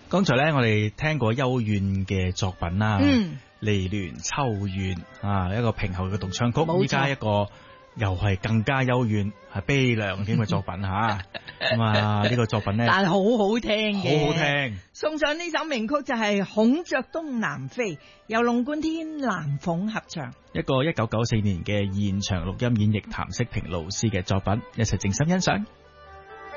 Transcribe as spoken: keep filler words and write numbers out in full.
剛才咧，我哋聽過幽怨嘅作品啦， 嗯， 離亂秋怨啊，一個平厚嘅獨唱曲。 冇錯依家一個又係更加幽怨、係悲涼添嘅作品吓。咁啊，呢個作品咧， 但係好好聽嘅， 好好聽。 送上呢首名曲就係《孔雀東南飛》，由龍貫天、藍鳳合唱。 一個一九九四年嘅現場錄音演繹譚式平老師嘅作品，一齊靜心欣賞。